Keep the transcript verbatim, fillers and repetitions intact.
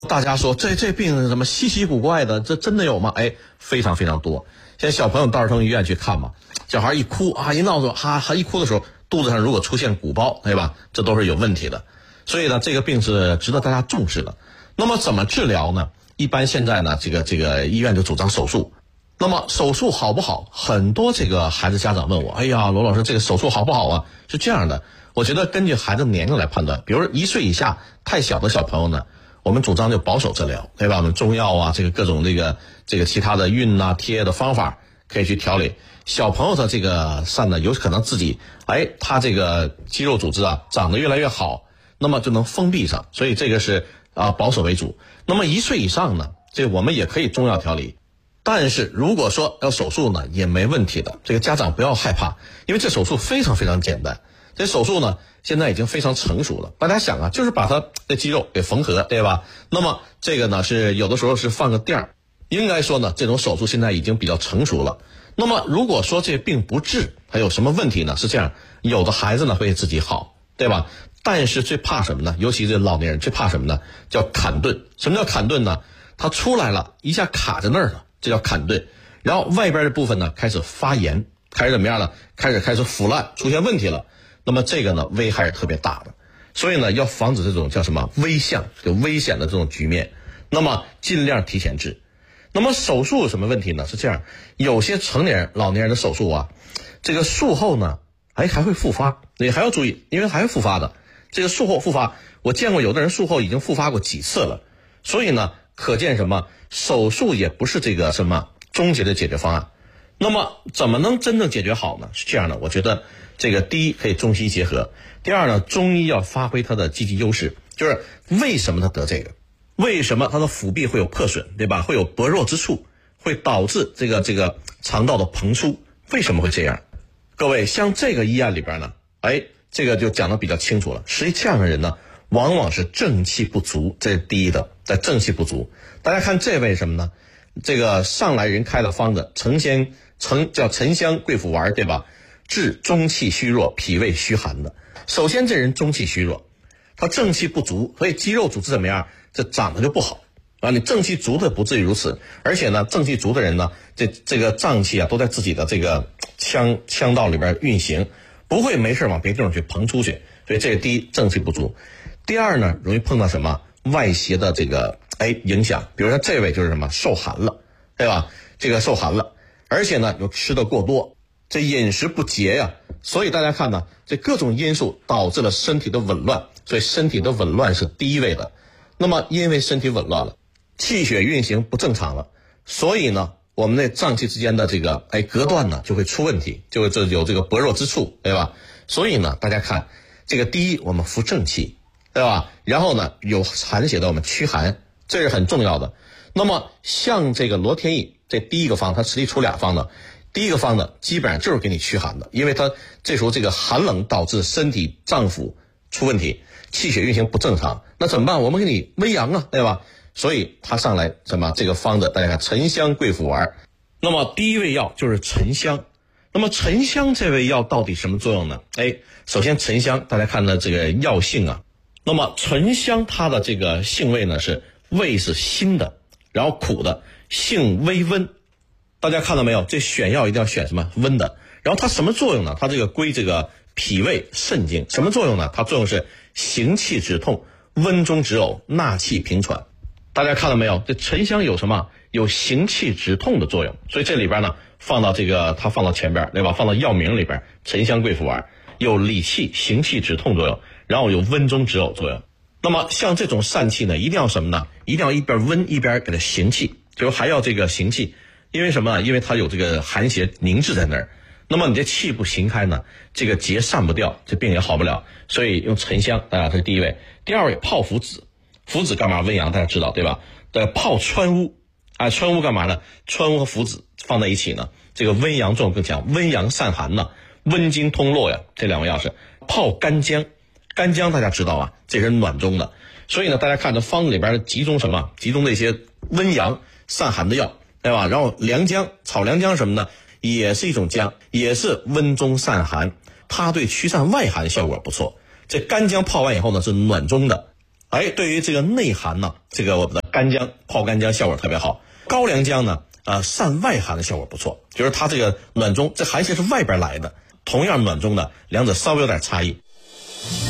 大家说这这病什么稀奇古怪的，这真的有吗？哎，非常非常多。现在小朋友到儿童医院去看嘛，小孩一哭啊，一闹着哈哈一哭的时候，肚子上如果出现鼓包，对吧？这都是有问题的。所以呢，这个病是值得大家重视的。那么怎么治疗呢？一般现在呢，这个这个医院就主张手术。那么手术好不好？很多这个孩子家长问我，哎呀，罗老师，这个手术好不好啊？是这样的，我觉得根据孩子年龄来判断。比如一岁以下太小的小朋友呢，我们主张就保守治疗，对吧？我们中药啊，这个各种这个这个其他的熨啊、贴的方法可以去调理。小朋友的这个肾呢，有可能自己，哎，他这个肌肉组织啊长得越来越好，那么就能封闭上，所以这个是啊保守为主。那么一岁以上呢，这我们也可以中药调理。但是如果说要手术呢，也没问题的。这个家长不要害怕，因为这手术非常非常简单。这手术呢，现在已经非常成熟了。大家想啊，就是把它的肌肉给缝合，对吧？那么这个呢，是有的时候是放个垫儿。应该说呢，这种手术现在已经比较成熟了。那么如果说这病不治，还有什么问题呢？是这样，有的孩子呢会自己好，对吧？但是最怕什么呢？尤其是老年人最怕什么呢？叫坎顿。什么叫坎顿呢？它出来了，一下卡在那儿了。这叫坎顿，然后外边的部分呢开始发炎，开始怎么样了？开始开始腐烂，出现问题了。那么这个呢危害是特别大的，所以呢要防止这种叫什么危象，就危险的这种局面。那么尽量提前治。那么手术有什么问题呢？是这样，有些成年人、老年人的手术啊，这个术后呢，哎还会复发，你还要注意，因为还会复发的。这个术后复发，我见过有的人术后已经复发过几次了，所以呢。可见什么？手术也不是这个什么终结的解决方案。那么怎么能真正解决好呢？是这样的，我觉得这个第一可以中西医结合，第二呢，中医要发挥它的积极优势，就是为什么他得这个？为什么他的腹壁会有破损，对吧？会有薄弱之处，会导致这个这个肠道的膨出？为什么会这样？各位，像这个医案里边呢，哎，这个就讲得比较清楚了。实际这样的人呢，往往是正气不足，这是第一的。在正气不足，大家看这位什么呢？这个上来人开的方子，沉香沉叫沉香桂附丸，对吧？治中气虚弱、脾胃虚寒的。首先这人中气虚弱，他正气不足，所以肌肉组织怎么样？这长得就不好啊。你正气足的不至于如此，而且呢，正气足的人呢，这这个脏气啊都在自己的这个腔腔道里边运行，不会没事往别地方去膨出去。所以这是第一，正气不足。第二呢，容易碰到什么？外邪的这个哎影响，比如说这位就是什么受寒了，对吧？这个受寒了，而且呢又吃的过多，这饮食不节呀，所以大家看呢，这各种因素导致了身体的紊乱，所以身体的紊乱是第一位的。那么因为身体紊乱了，气血运行不正常了，所以呢，我们的脏器之间的这个哎隔断呢就会出问题，就会这有这个薄弱之处，对吧？所以呢，大家看这个第一，我们扶正气。对吧？然后呢，有寒邪的我们驱寒，这是很重要的。那么像这个罗天益，这第一个方，它实际出俩方的，第一个方呢，基本上就是给你驱寒的，因为它这时候这个寒冷导致身体脏腑出问题，气血运行不正常，那怎么办？我们给你温阳啊，对吧？所以它上来什么这个方子，大家看沉香桂附丸。那么第一味药就是沉香。那么沉香这味药到底什么作用呢？哎，首先沉香，大家看的这个药性啊。那么沉香它的这个性味呢是味是辛的，然后苦的，性微温。大家看到没有？这选药一定要选什么温的。然后它什么作用呢？它这个归这个脾胃肾经。什么作用呢？它作用是行气止痛、温中止呕、纳气平喘。大家看到没有？这沉香有什么？有行气止痛的作用。所以这里边呢放到这个它放到前边，对吧？放到药名里边，沉香桂附丸有理气、行气止痛作用。然后有温中止呕作用。那么像这种疝气呢，一定要什么呢？一定要一边温一边给它行气，就是还要这个行气。因为什么呢？因为它有这个寒邪凝滞在那儿。那么你这气不行开呢，这个结散不掉，这病也好不了。所以用沉香，大家这是第一位。第二位泡附子，附子干嘛？温阳，大家知道对吧？呃，泡川乌，啊，川乌干嘛呢？川乌和附子放在一起呢，这个温阳作用更强，温阳散寒呢，温经通络呀，这两味药是泡干姜。干姜大家知道啊，这是暖中的，所以呢，大家看这方子里边集中什么？集中这些温阳散寒的药，对吧？然后良姜、炒良姜什么呢？也是一种姜，也是温中散寒，它对驱散外寒效果不错。这干姜泡完以后呢，是暖中的， 哎，对于这个内寒呢，这个我们的干姜泡干姜效果特别好。高良姜呢，呃，散外寒的效果不错，就是它这个暖中，这寒邪是外边来的，同样暖中呢，两者稍微有点差异。